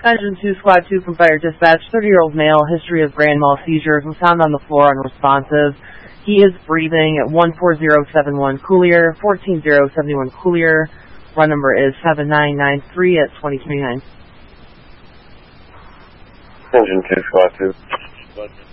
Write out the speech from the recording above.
Engine 2, Squad 2 from Fire Dispatch. 30-year-old male, history of grand mal seizures, was found on the floor unresponsive. He is breathing at 14071 Coulier, 14071 Coulier. Run number is 7993 at 2029. Engine 2, Squad 2.